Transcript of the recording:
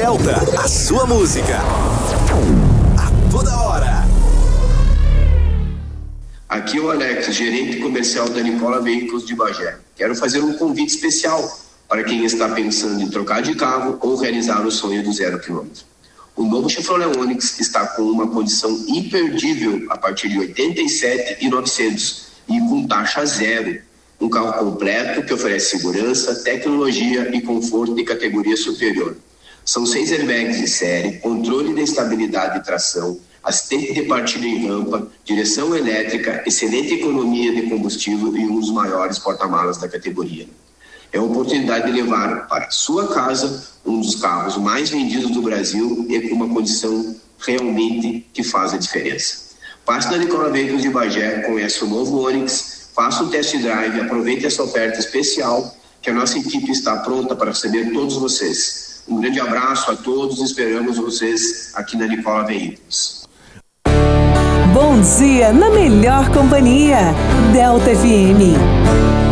Delta, a sua música. A toda hora. Aqui é o Alex, gerente comercial da Nicola Veículos de Bagé. Quero fazer um convite especial para quem está pensando em trocar de carro ou realizar o sonho do 0 km. O novo Chevrolet Onix está com uma condição imperdível a partir de R$ 87.900 e com taxa zero. Um carro completo que oferece segurança, tecnologia e conforto de categoria superior. São 6 airbags de série, controle de estabilidade e tração, assistente de partida em rampa, direção elétrica, excelente economia de combustível e um dos maiores porta-malas da categoria. É a oportunidade de levar para sua casa um dos carros mais vendidos do Brasil e com uma condição realmente que faz a diferença. Passe na Nicola Veículos de Bagé, conheça o novo Onix, faça um test drive, aproveite essa oferta especial que a nossa equipe está pronta para receber todos vocês. Um grande abraço a todos, esperamos vocês aqui na Nicola Veículos. Bom dia na melhor companhia, Delta FM.